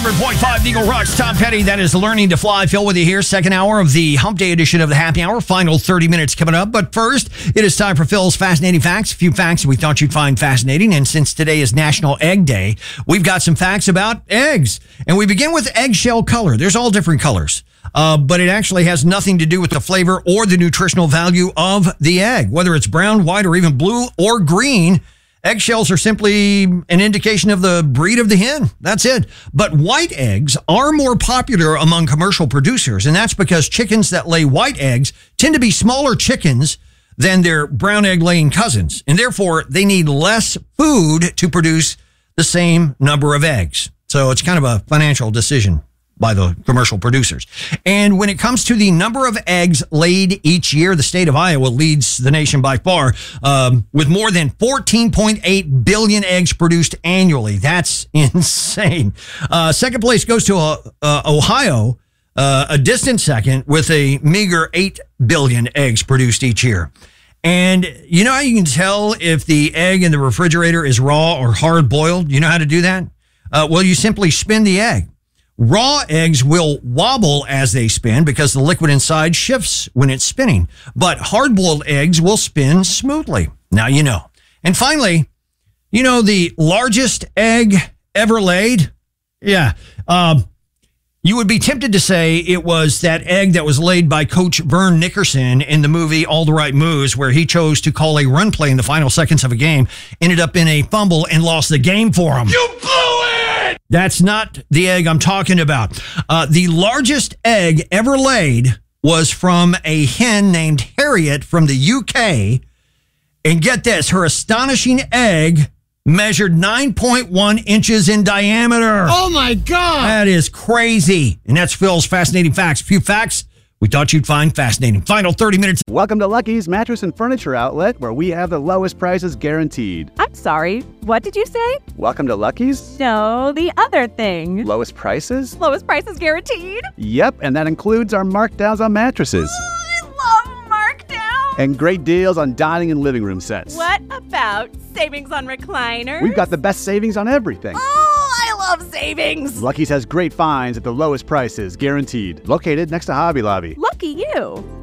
100.5 Eagle Rocks. Tom Petty, that is Learning to Fly. Phil with you here. Second hour of the Hump Day edition of the Happy Hour. Final 30 minutes coming up. But first, it is time for Phil's Fascinating Facts. A few facts we thought you'd find fascinating. And since today is National Egg Day, we've got some facts about eggs. And we begin with eggshell color. There's all different colors. But it actually has nothing to do with the flavor or the nutritional value of the egg. Whether it's brown, white, or even blue or green, eggshells are simply an indication of the breed of the hen. That's it. But white eggs are more popular among commercial producers, and that's because chickens that lay white eggs tend to be smaller chickens than their brown egg-laying cousins, and therefore they need less food to produce the same number of eggs. So it's kind of a financial decision by the commercial producers. And when it comes to the number of eggs laid each year, the state of Iowa leads the nation by far with more than 14.8 billion eggs produced annually. That's insane. Second place goes to Ohio, a distant second, with a meager 8 billion eggs produced each year. And you know how you can tell if the egg in the refrigerator is raw or hard boiled? You know how to do that? Well, you simply spin the egg. Raw eggs will wobble as they spin because the liquid inside shifts when it's spinning. But hard-boiled eggs will spin smoothly. Now you know. And finally, you know the largest egg ever laid? Yeah. You would be tempted to say it was that egg that was laid by Coach Vern Nickerson in the movie All the Right Moves, where he chose to call a run play in the final seconds of a game, ended up in a fumble, and lost the game for him. You blew it! That's not the egg I'm talking about. The largest egg ever laid was from a hen named Harriet from the UK. And get this, her astonishing egg measured 9.1 inches in diameter. Oh, my God. That is crazy. And that's Phil's Fascinating Facts. A few facts we thought you'd find fascinating. Final 30 minutes. Welcome to Lucky's Mattress and Furniture Outlet, where we have the lowest prices guaranteed. I'm sorry, what did you say? Welcome to Lucky's? No, the other thing. Lowest prices? Lowest prices guaranteed? Yep, and that includes our markdowns on mattresses. I love markdown. And great deals on dining and living room sets. What about savings on recliners? We've got the best savings on everything. Oh, I love savings. Lucky's has great finds at the lowest prices, guaranteed. Located next to Hobby Lobby. Lucky you.